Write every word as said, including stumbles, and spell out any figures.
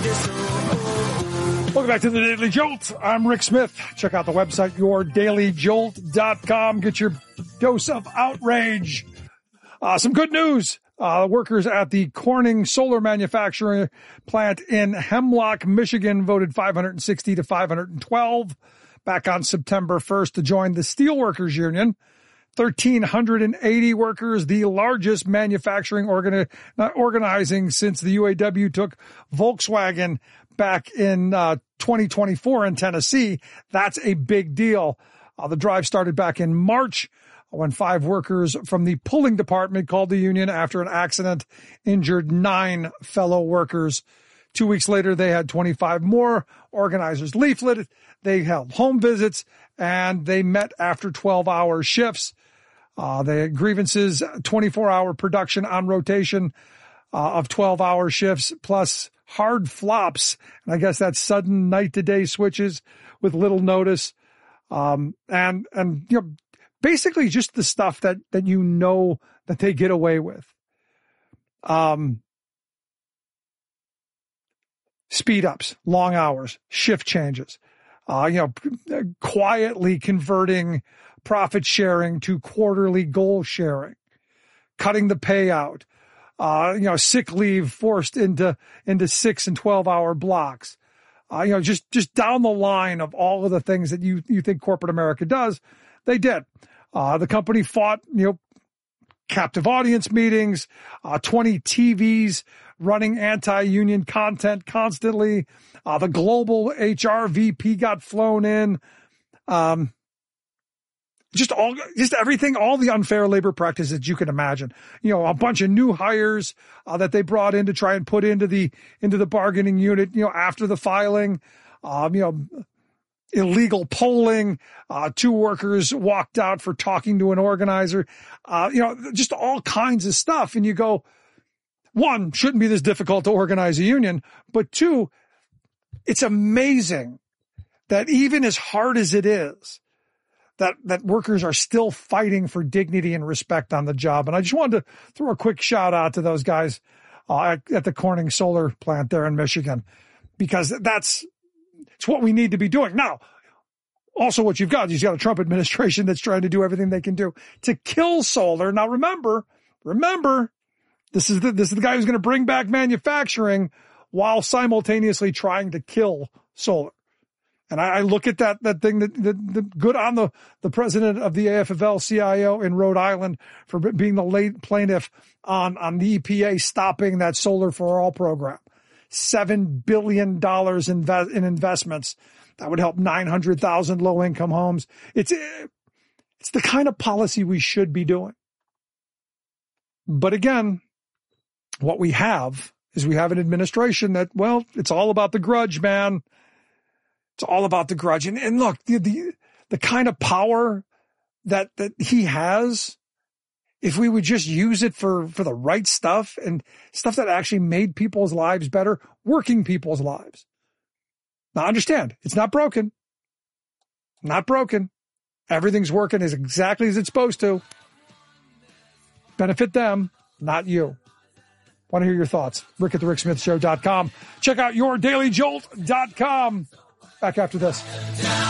Welcome back to the Daily Jolt. I'm Rick Smith. Check out the website, your daily jolt dot com. Get your dose of outrage. Uh, some good news. Uh, workers at the Corning solar manufacturing plant in Hemlock, Michigan voted five hundred sixty to five hundred twelve back on September first to join the Steelworkers Union. one thousand three hundred eighty workers, the largest manufacturing organi- organizing since the U A W took Volkswagen back in uh, twenty twenty-four in Tennessee. That's a big deal. Uh, the drive started back in March when five workers from the pulling department called the union after an accident injured nine fellow workers. Two weeks later, they had twenty-five more organizers leafleted. They held home visits, and they met after twelve-hour shifts. Uh, they had grievances, twenty-four hour production on rotation uh, of twelve hour shifts, plus hard flops. And I guess that's sudden night to day switches with little notice. Um, and, and, you know, basically just the stuff that, that you know that they get away with. Um, speed ups, long hours, shift changes, uh, you know, quietly converting profit sharing to quarterly goal sharing, cutting the payout, uh, you know, sick leave forced into, into six and twelve hour blocks. Uh, you know, just, just down the line of all of the things that you, you think corporate America does, they did. Uh, the company fought, you know, captive audience meetings, uh, twenty T Vs running anti-union content constantly. Uh, the global H R V P got flown in. Um, Just all, just everything, all the unfair labor practices that you can imagine. You know, a bunch of new hires uh, that they brought in to try and put into the into the bargaining unit. You know, after the filing, um, you know, illegal polling. Uh, two workers walked out for talking to an organizer. Uh, you know, just all kinds of stuff. And you go, one, shouldn't be this difficult to organize a union, but two, it's amazing that even as hard as it is, that, that workers are still fighting for dignity and respect on the job. And I just wanted to throw a quick shout out to those guys uh, at, at the Corning solar plant there in Michigan, because that's, it's what we need to be doing. Now, also what you've got, you've got a Trump administration that's trying to do everything they can do to kill solar. Now remember, remember, this is the, this is the guy who's going to bring back manufacturing while simultaneously trying to kill solar. And I, I look at that, that thing that, that, that good on the, the president of the A F L C I O in Rhode Island for being the late plaintiff on, on the E P A stopping that Solar for All program. Seven billion dollars in, in investments that would help nine hundred thousand low income homes. It's, it's the kind of policy we should be doing. But again, what we have is we have an administration that, well, it's all about the grudge, man. It's all about the grudge. And, and look, the, the, the kind of power that, that he has, if we would just use it for, for the right stuff and stuff that actually made people's lives better, working people's lives. Now understand, it's not broken. Not broken. Everything's working as exactly as it's supposed to. Benefit them, not you. Want to hear your thoughts? Rick at the Rick Smith Show dot com. Check out your daily jolt dot com. Back after this.